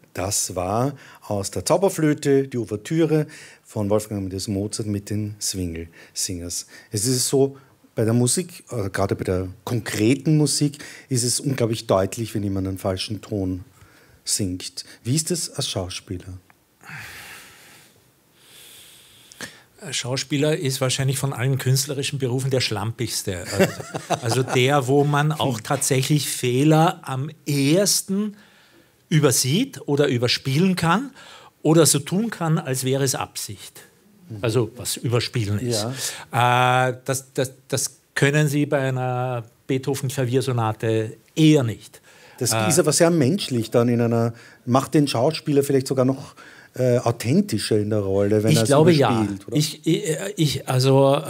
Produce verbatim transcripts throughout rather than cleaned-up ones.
Das war aus der Zauberflöte die Ouvertüre von Wolfgang Amadeus Mozart mit den Swingle Singers. Es ist so, bei der Musik, äh, gerade bei der konkreten Musik, ist es unglaublich deutlich, wenn jemand einen falschen Ton singt. Wie ist das als Schauspieler? Schauspieler ist wahrscheinlich von allen künstlerischen Berufen der schlampigste. Also, also der, wo man auch tatsächlich Fehler am ehesten übersieht oder überspielen kann oder so tun kann, als wäre es Absicht. Also was überspielen ist. Ja. Äh, das, das, das können Sie bei einer Beethoven-Klaviersonate eher nicht. Das äh, ist aber sehr menschlich dann in einer, macht den Schauspieler vielleicht sogar noch äh, authentischer in der Rolle, wenn ich er es glaube, überspielt. Ja. Oder? Ich, ich, ich, also,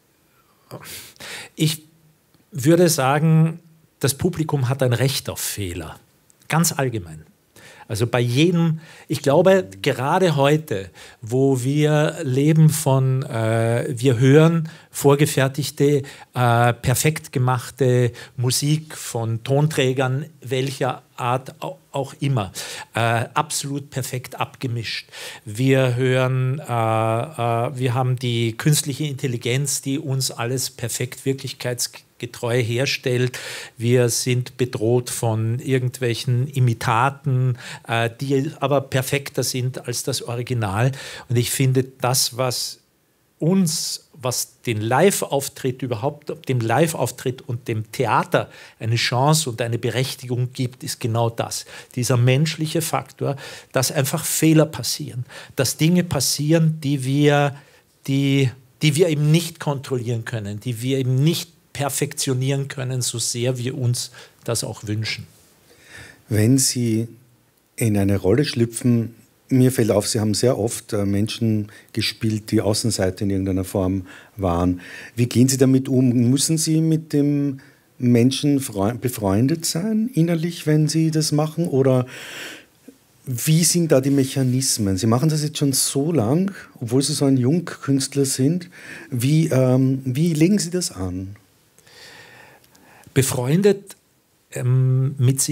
ich würde sagen, das Publikum hat ein Recht auf Fehler. Ganz allgemein. Also bei jedem, ich glaube, gerade heute, wo wir leben von, äh, wir hören vorgefertigte, äh, perfekt gemachte Musik von Tonträgern, welcher Art auch immer, äh, absolut perfekt abgemischt. Wir hören, äh, äh, wir haben die künstliche Intelligenz, die uns alles perfekt wirklichkeitsgetreu herstellt. Wir sind bedroht von irgendwelchen Imitaten, äh, die aber perfekter sind als das Original. Und ich finde, das, was uns, was den Live-Auftritt überhaupt, dem Live-Auftritt und dem Theater eine Chance und eine Berechtigung gibt, ist genau das. Dieser menschliche Faktor, dass einfach Fehler passieren, dass Dinge passieren, die wir, die, die wir eben nicht kontrollieren können, die wir eben nicht perfektionieren können, so sehr wir uns das auch wünschen. Wenn Sie in eine Rolle schlüpfen, mir fällt auf, Sie haben sehr oft äh, Menschen gespielt, die Außenseiter in irgendeiner Form waren. Wie gehen Sie damit um? Müssen Sie mit dem Menschen befreundet sein, innerlich, wenn Sie das machen? Oder wie sind da die Mechanismen? Sie machen das jetzt schon so lang, obwohl Sie so ein Jungkünstler sind. Wie, ähm, wie legen Sie das an? Befreundet ähm, mit sich